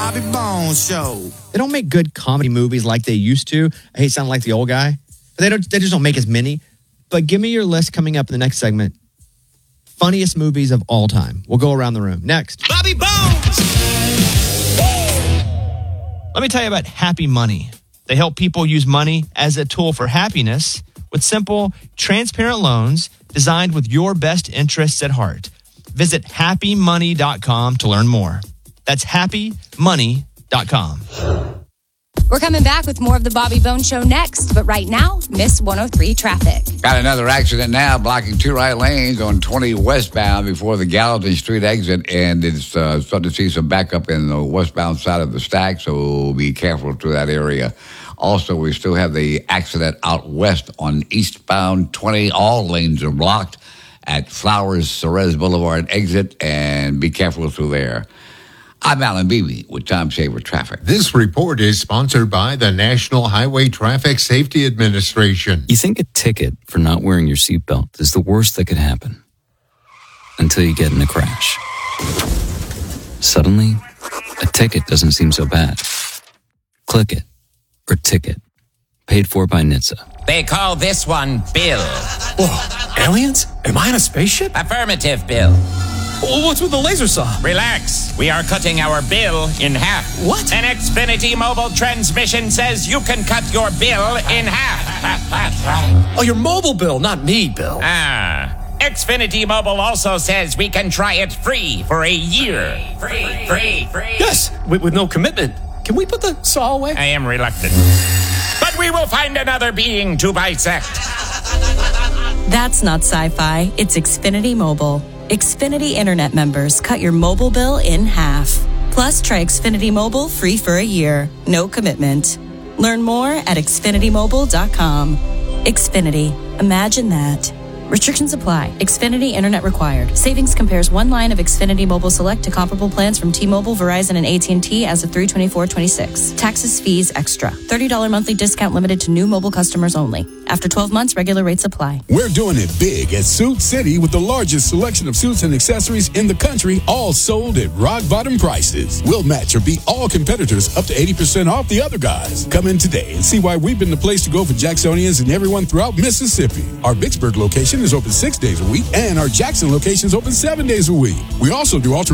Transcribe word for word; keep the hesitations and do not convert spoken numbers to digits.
Bobby Bones Show. They don't make good comedy movies like they used to. I hate sounding like the old guy. But they don't. They just don't make as many. But give me your list coming up in the next segment. Funniest movies of all time. We'll go around the room. Next. Bobby Bones. Let me tell you about Happy Money. They help people use money as a tool for happiness with simple, transparent loans designed with your best interests at heart. Visit happy money dot com to learn more. That's happy money dot com. We're coming back with more of the Bobby Bones Show next, but right now, Miss one oh three traffic. Got another accident now, blocking two right lanes on twenty westbound before the Gallatin Street exit, and it's uh, starting to see some backup in the westbound side of the stack, so be careful through that area. Also, we still have the accident out west on eastbound twenty. All lanes are blocked at Flowers Cerez Boulevard exit, and be careful through there. I'm Alan Beebe with Time Saver Traffic. This report is sponsored by the National Highway Traffic Safety Administration. You think a ticket for not wearing your seatbelt is the worst that could happen until you get in a crash. Suddenly, a ticket doesn't seem so bad. Click it or ticket. Paid for by N H T S A. They call this one Bill. Whoa, aliens? Am I on a spaceship? Affirmative, Bill. What's with the laser saw? Relax. We are cutting our bill in half. What? An Xfinity mobile transmission says you can cut your bill in half. Oh, your mobile bill, not me, Bill. Ah. Xfinity Mobile also says we can try it free for a year. Free, free, free. Yes, with, with no commitment. Can we put the saw away? I am reluctant. But we will find another being to bisect. That's not sci-fi. It's Xfinity Mobile. Xfinity Internet members cut your mobile bill in half. Plus, try Xfinity Mobile free for a year. No commitment. Learn more at xfinity mobile dot com. Xfinity. Imagine that. Restrictions apply. Xfinity Internet required. Savings compares one line of Xfinity Mobile Select to comparable plans from T-Mobile, Verizon, and A T and T as of three twenty-four twenty-six. Taxes, fees, extra. thirty dollars monthly discount limited to new mobile customers only. After twelve months, regular rates apply. We're doing it big at Suit City with the largest selection of suits and accessories in the country, all sold at rock bottom prices. We'll match or beat all competitors up to eighty percent off the other guys. Come in today and see why we've been the place to go for Jacksonians and everyone throughout Mississippi. Our Vicksburg location is open six days a week, and our Jackson location is open seven days a week. We also do ultra